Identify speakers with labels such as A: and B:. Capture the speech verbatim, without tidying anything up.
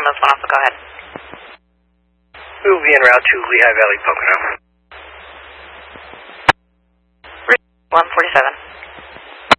A: Los one Alpha, go ahead.
B: We will be en route to Lehigh Valley, Pocono.
A: one forty-seven.